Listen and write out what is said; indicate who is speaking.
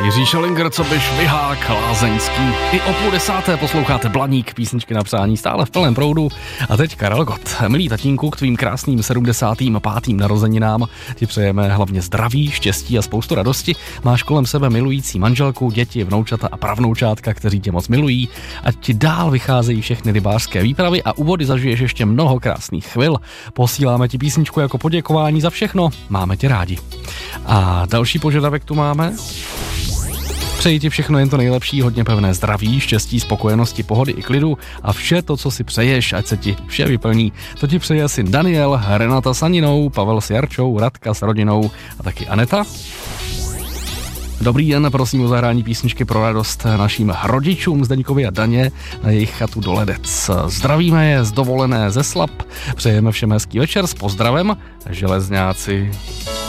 Speaker 1: Jiří Šelinger, Cobiš, Vyhák, Lázeňský. I o 9:30 posloucháte Blaník, písničky na přání stále v plném proudu. A teď Karel Gott. Milý tatínku, k tvým krásným 75. narozeninám ti přejeme hlavně zdraví, štěstí a spoustu radosti. Máš kolem sebe milující manželku, děti, vnoučata a pravnoučátka, kteří tě moc milují. Ať ti dál vycházejí všechny rybářské výpravy a u vody zažiješ ještě mnoho krásných chvil. Posíláme ti písničku jako poděkování za všechno. Máme tě rádi. A další požadavek tu máme. Přeji ti všechno jen to nejlepší, hodně pevné zdraví, štěstí, spokojenosti, pohody i klidu a vše to, co si přeješ, ať se ti vše vyplní. To ti přeje syn Daniel, Renata s Aninou, Pavel s Jarčou, Radka s rodinou a taky Aneta. Dobrý den, prosím o zahrání písničky pro radost našim rodičům Zdeňkovi a Daně na jejich chatu do Ledec. Zdravíme je z dovolené ze Slap, přejeme všem hezký večer s pozdravem, železňáci.